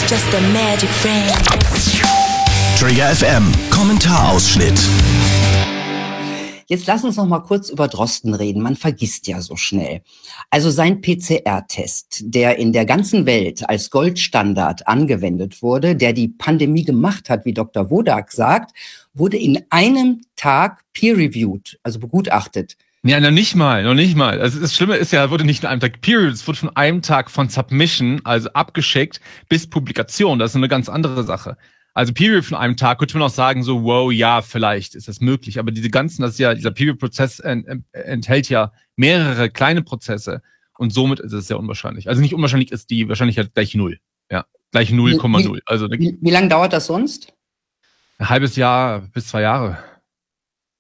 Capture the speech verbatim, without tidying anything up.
just a magic friend. Trigger F M, Kommentarausschnitt. Jetzt lass uns noch mal kurz über Drosten reden. Man vergisst ja so schnell. Also sein P C R-Test, der in der ganzen Welt als Goldstandard angewendet wurde, der die Pandemie gemacht hat, wie Doktor Wodak sagt, wurde in einem Tag peer-reviewed, also begutachtet. Ja, noch nicht mal, noch nicht mal. Also das Schlimme ist ja, wurde nicht in einem Tag peer-reviewed, es wurde von einem Tag von Submission, also abgeschickt, bis Publikation. Das ist eine ganz andere Sache. Also Peer-Review von einem Tag könnte man auch sagen, so, wow, ja, vielleicht ist das möglich. Aber diese ganzen, das ist ja, dieser Peer-Review-Prozess ent, enthält ja mehrere kleine Prozesse und somit ist es sehr unwahrscheinlich. Also nicht unwahrscheinlich ist die Wahrscheinlichkeit gleich null. Ja, gleich null Komma null. Also wie, wie lange dauert das sonst? ein halbes Jahr bis zwei Jahre.